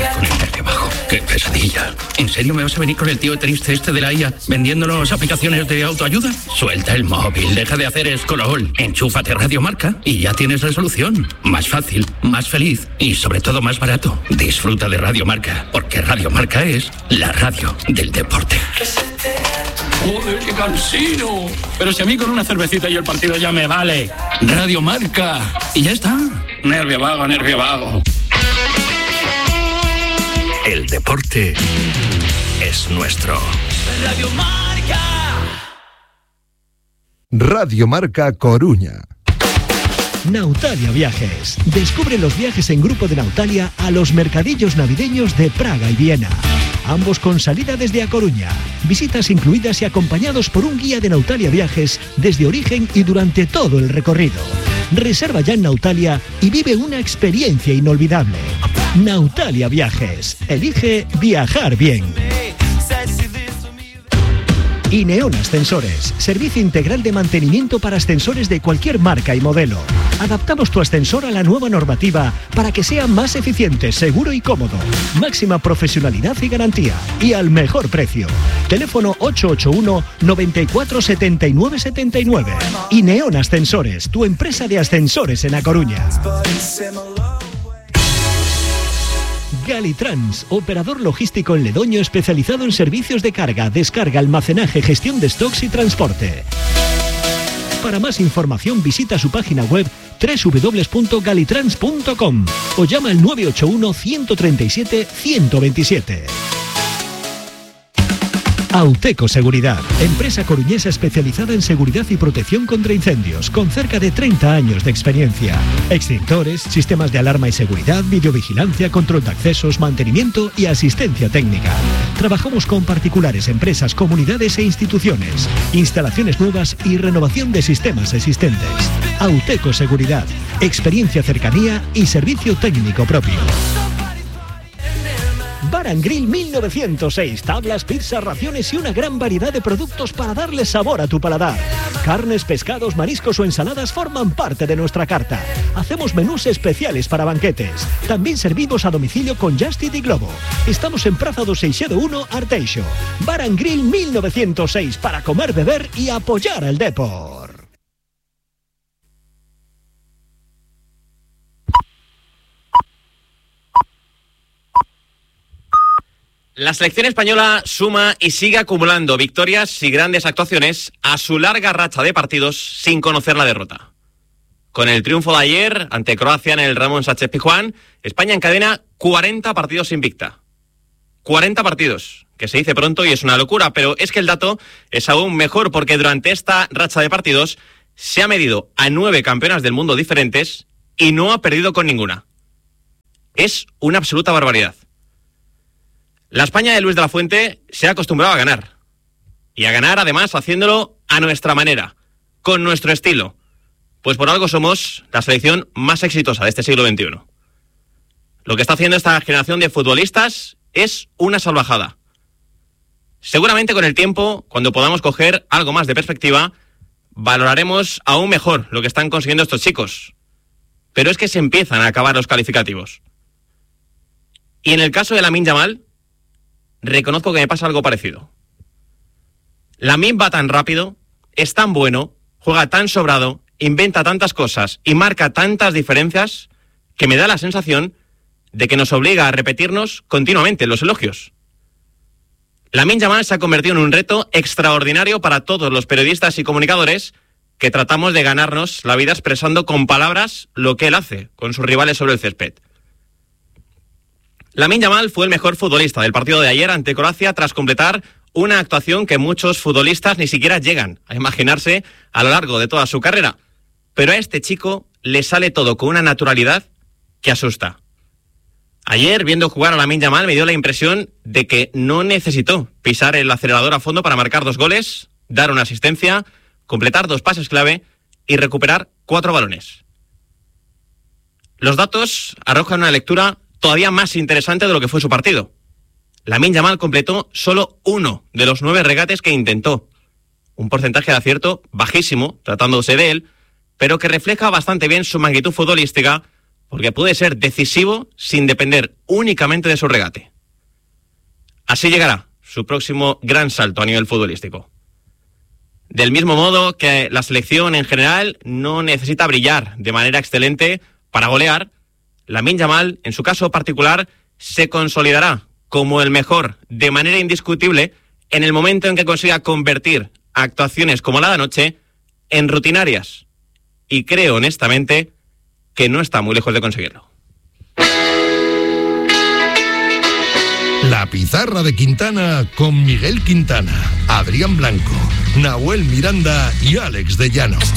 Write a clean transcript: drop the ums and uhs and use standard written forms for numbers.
con el nervio bajo. ¡Qué pesadilla! ¿En serio me vas a venir con el tío triste este de la IA vendiéndonos aplicaciones de autoayuda? Suelta el móvil, deja de hacer escolol, enchúfate Radio Marca y ya tienes la solución. Más fácil, más feliz y sobre todo más barato. Disfruta de Radio Marca, porque Radio Marca es la radio del deporte. ¡Joder, qué cansino! Pero si a mí con una cervecita y el partido ya me vale. Radio Marca. Y ya está. Nervio vago, nervio vago. El deporte es nuestro. Radio Marca. Radio Marca Coruña. Nautalia Viajes. Descubre los viajes en grupo de Nautalia a los mercadillos navideños de Praga y Viena. Ambos con salida desde A Coruña. Visitas incluidas y acompañados por un guía de Nautalia Viajes desde origen y durante todo el recorrido. Reserva ya en Nautalia y vive una experiencia inolvidable. Nautalia Viajes. Elige viajar bien. Ineon Ascensores, servicio integral de mantenimiento para ascensores de cualquier marca y modelo. Adaptamos tu ascensor a la nueva normativa para que sea más eficiente, seguro y cómodo. Máxima profesionalidad y garantía. Y al mejor precio. Teléfono 881 94 79 79. Ineon Ascensores, tu empresa de ascensores en A Coruña. Galitrans, operador logístico en Ledoño especializado en servicios de carga, descarga, almacenaje, gestión de stocks y transporte. Para más información visita su página web www.galitrans.com o llama al 981 137 127. Auteco Seguridad, empresa coruñesa especializada en seguridad y protección contra incendios, con cerca de 30 años de experiencia. Extintores, sistemas de alarma y seguridad, videovigilancia, control de accesos, mantenimiento y asistencia técnica. Trabajamos con particulares, empresas, comunidades e instituciones, instalaciones nuevas y renovación de sistemas existentes. Auteco Seguridad, experiencia, cercanía y servicio técnico propio. Bar & Grill 1906, tablas, pizzas, raciones y una gran variedad de productos para darle sabor a tu paladar. Carnes, pescados, mariscos o ensaladas forman parte de nuestra carta. Hacemos menús especiales para banquetes. También servimos a domicilio con Just Eat y Globo. Estamos en Praza do Seixedo 1, Arteixo. Bar & Grill 1906, para comer, beber y apoyar al deporte. La selección española suma y sigue acumulando victorias y grandes actuaciones a su larga racha de partidos sin conocer la derrota. Con el triunfo de ayer ante Croacia en el Ramón Sánchez Pizjuán, España encadena 40 partidos invicta. 40 partidos, que se dice pronto y es una locura, pero es que el dato es aún mejor porque durante esta racha de partidos se ha medido a 9 campeonas del mundo diferentes y no ha perdido con ninguna. Es una absoluta barbaridad. La España de Luis de la Fuente se ha acostumbrado a ganar. Y a ganar, además, haciéndolo a nuestra manera, con nuestro estilo. Pues por algo somos la selección más exitosa de este siglo XXI. Lo que está haciendo esta generación de futbolistas es una salvajada. Seguramente con el tiempo, cuando podamos coger algo más de perspectiva, valoraremos aún mejor lo que están consiguiendo estos chicos. Pero es que se empiezan a acabar los calificativos. Y en el caso de Lamine Yamal, reconozco que me pasa algo parecido. Lamine va tan rápido, es tan bueno, juega tan sobrado, inventa tantas cosas y marca tantas diferencias que me da la sensación de que nos obliga a repetirnos continuamente los elogios. Lamine Yamal se ha convertido en un reto extraordinario para todos los periodistas y comunicadores que tratamos de ganarnos la vida expresando con palabras lo que él hace con sus rivales sobre el césped. Lamine Yamal fue el mejor futbolista del partido de ayer ante Croacia tras completar una actuación que muchos futbolistas ni siquiera llegan a imaginarse a lo largo de toda su carrera. Pero a este chico le sale todo con una naturalidad que asusta. Ayer, viendo jugar a Lamine Yamal, me dio la impresión de que no necesitó pisar el acelerador a fondo para marcar 2 goles, dar una asistencia, completar 2 pases clave y recuperar 4 balones. Los datos arrojan una lectura todavía más interesante de lo que fue su partido. Lamine Yamal completó solo 1 de los 9 regates que intentó. Un porcentaje de acierto bajísimo, tratándose de él, pero que refleja bastante bien su magnitud futbolística porque puede ser decisivo sin depender únicamente de su regate. Así llegará su próximo gran salto a nivel futbolístico. Del mismo modo que la selección en general no necesita brillar de manera excelente para golear, Lamine Yamal, en su caso particular, se consolidará como el mejor de manera indiscutible en el momento en que consiga convertir actuaciones como la de anoche en rutinarias. Y creo honestamente que no está muy lejos de conseguirlo. La pizarra de Quintana con Miguel Quintana, Adrián Blanco, Nahuel Miranda y Alex de Llano.